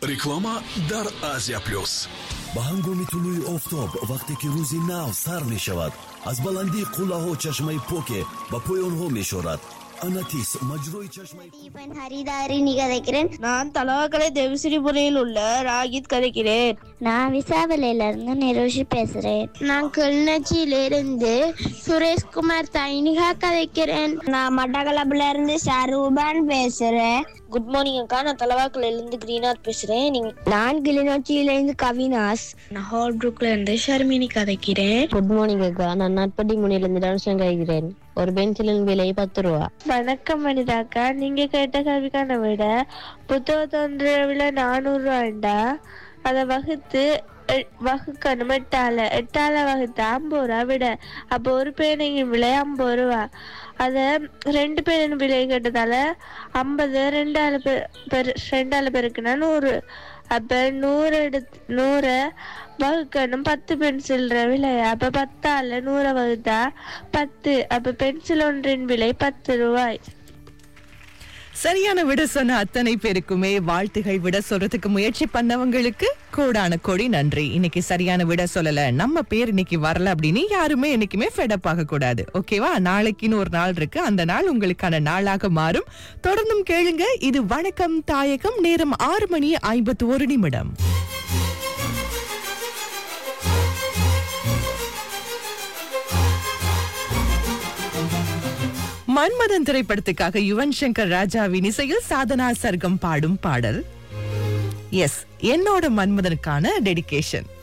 реклама дар Азия Плюс. ба ҳангоми тулӯи офтоб вақте ки рӯзи нав сар мешавад, аз баландии қуллаҳо чашмаи поке ба поёнҳо мешорад. Anatis மஜ்ரோய் சஷ்மை Deepan ஹரிதாரிணி கதைக்கிறேன். நான் தலவாக்கலை தேவசிரிபுரையில் உள்ள ராகித் கதைக்கிறேன். நான் விசாவலையிலிருந்து நிரோஷி பேசுறேன். நான் கிளிநொச்சியிலிருந்து சுரேஷ்குமார் தைனிகா கதைக்கிறேன். நான் மட்டக்களப்புல இருந்து ஷரூபான் பேசுறேன். குட் மார்னிங் அக்கா, நான் தலவாக்கலையில இருந்து கிரீநாத் பேசுறேன். நான் கிளிநொச்சியிலிருந்து கவினாஸ். நான் ஹால்ப்ரூக்ல இருந்து ஷர்மினி கதைக்கிறேன். குட் மார்னிங் அக்கா, நான் நட்பட்டி முனையில இருந்து டான்ஸ் கதைக்கிறேன். ஒரு பென்சிலின் விலை 10 ரூபா. வணக்கம் மனிதாக்கா, நீங்க கேட்ட கவிக்கான விட புத்தகத்தொன்ற விலை 400 ரூபாண்டா. அதை வகுக்கணும் எட்டால வகுத்து 50 ரூபா விட. அப்போ ஒரு பேனையின் விலை 50 ரூபா. அத 2 பேரின் விலை கேட்டதால 50 2 பேருக்குன்னா 100. அப்ப 100 வகுக்கணும் 10 பென்சில் விலை. அப்ப 10 100 வகுத்தா 10. அப்ப பென்சில் ஒன்றின் விலை 10 ரூபாய். சரியான விட சொன்ன அத்தனை பேருக்குமே வாழ்த்துகள். விட சொல்றதுக்கு முயற்சி பண்ணவங்களுக்கு கோடான கோடி நன்றி. இன்னைக்கு சரியான விட சொல்லல, நம்ம பேர் இன்னைக்கு வரல அப்படின்னு யாருமே என்னைக்குமே ஃபெடப் ஆக கூடாது. ஓகேவா? நாளைக்குன்னு ஒரு நாள் இருக்கு, அந்த நாள் உங்களுக்கான நாளாக மாறும். தொடர்ந்தும் கேளுங்க. இது வணக்கம் தாயகம். நேரம் 6:51. மன்மதன் திரைப்படத்துக்காக யுவன் சங்கர் ராஜாவின் இசையில் சாதனா சர்க்கம் பாடும் பாடல். எஸ், என்னோட மன்மதனுக்கான டெடிகேஷன்.